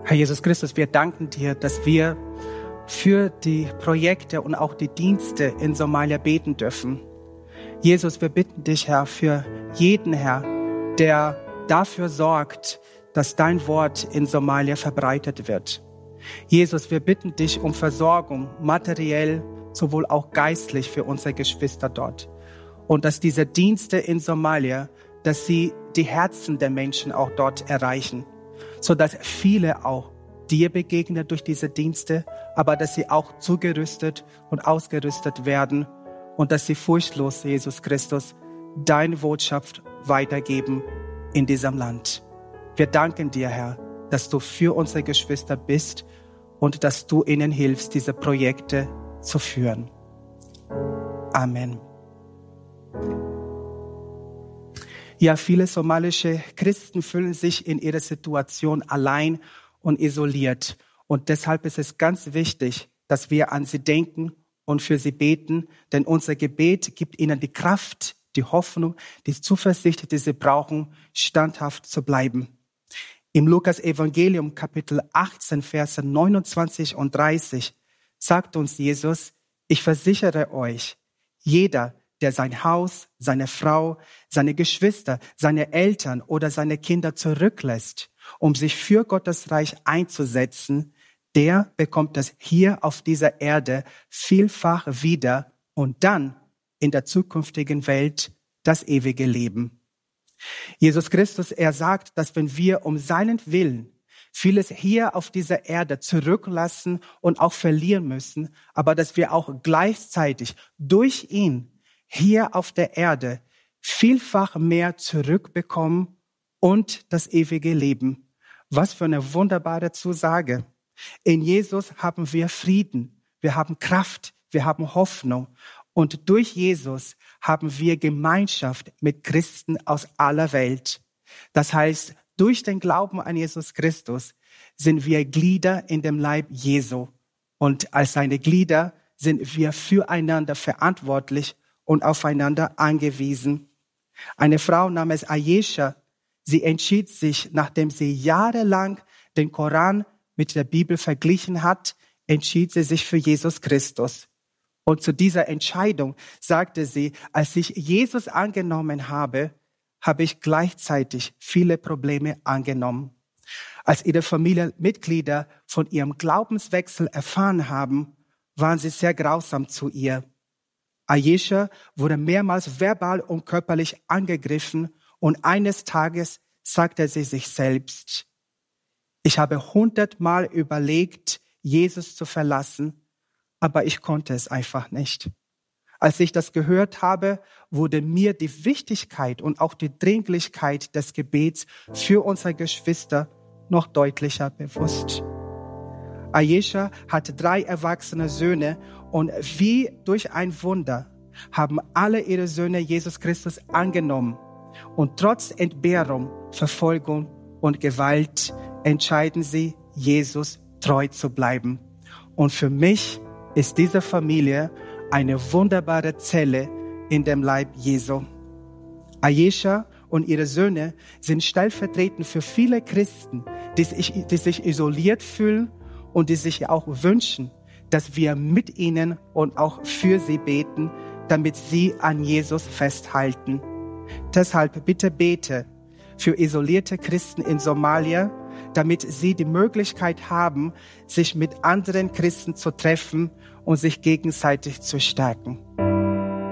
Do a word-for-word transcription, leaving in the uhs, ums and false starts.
Herr Jesus Christus, wir danken dir, dass wir für die Projekte und auch die Dienste in Somalia beten dürfen. Jesus, wir bitten dich, Herr, für jeden, Herr, der dafür sorgt, dass dein Wort in Somalia verbreitet wird. Jesus, wir bitten dich um Versorgung, materiell, sowohl auch geistlich für unsere Geschwister dort. Und dass diese Dienste in Somalia, dass sie die Herzen der Menschen auch dort erreichen, sodass viele auch dir begegnen durch diese Dienste, aber dass sie auch zugerüstet und ausgerüstet werden und dass sie furchtlos, Jesus Christus, deine Botschaft weitergeben in diesem Land. Wir danken dir, Herr, dass du für unsere Geschwister bist und dass du ihnen hilfst, diese Projekte zu führen. Amen. Ja, viele somalische Christen fühlen sich in ihrer Situation allein und isoliert. Und deshalb ist es ganz wichtig, dass wir an sie denken und für sie beten, denn unser Gebet gibt ihnen die Kraft, die Hoffnung, die Zuversicht, die sie brauchen, standhaft zu bleiben. Im Lukas-Evangelium, Kapitel achtzehn, Verse neunundzwanzig und dreißig, sagt uns Jesus: Ich versichere euch, jeder, der sein Haus, seine Frau, seine Geschwister, seine Eltern oder seine Kinder zurücklässt, um sich für Gottes Reich einzusetzen, der bekommt es hier auf dieser Erde vielfach wieder und dann in der zukünftigen Welt das ewige Leben. Jesus Christus, er sagt, dass wenn wir um seinen Willen vieles hier auf dieser Erde zurücklassen und auch verlieren müssen, aber dass wir auch gleichzeitig durch ihn hier auf der Erde vielfach mehr zurückbekommen und das ewige Leben. Was für eine wunderbare Zusage. In Jesus haben wir Frieden, wir haben Kraft, wir haben Hoffnung. Und durch Jesus haben wir Gemeinschaft mit Christen aus aller Welt. Das heißt, durch den Glauben an Jesus Christus sind wir Glieder in dem Leib Jesu. Und als seine Glieder sind wir füreinander verantwortlich und aufeinander angewiesen. Eine Frau namens Ayesha, sie entschied sich, nachdem sie jahrelang den Koran mit der Bibel verglichen hat, entschied sie sich für Jesus Christus. Und zu dieser Entscheidung sagte sie: Als ich Jesus angenommen habe, habe ich gleichzeitig viele Probleme angenommen. Als ihre Familienmitglieder von ihrem Glaubenswechsel erfahren haben, waren sie sehr grausam zu ihr. Ayesha wurde mehrmals verbal und körperlich angegriffen und eines Tages sagte sie sich selbst: Ich habe hundertmal überlegt, Jesus zu verlassen, aber ich konnte es einfach nicht. Als ich das gehört habe, wurde mir die Wichtigkeit und auch die Dringlichkeit des Gebets für unsere Geschwister noch deutlicher bewusst. Ayesha hatte drei erwachsene Söhne und wie durch ein Wunder haben alle ihre Söhne Jesus Christus angenommen. Und trotz Entbehrung, Verfolgung und Gewalt entscheiden sie, Jesus treu zu bleiben. Und für mich ist diese Familie eine wunderbare Zelle in dem Leib Jesu. Ayesha und ihre Söhne sind stellvertretend für viele Christen, die sich, die sich isoliert fühlen und die sich auch wünschen, dass wir mit ihnen und auch für sie beten, damit sie an Jesus festhalten. Deshalb bitte bete für isolierte Christen in Somalia, damit sie die Möglichkeit haben, sich mit anderen Christen zu treffen und sich gegenseitig zu stärken.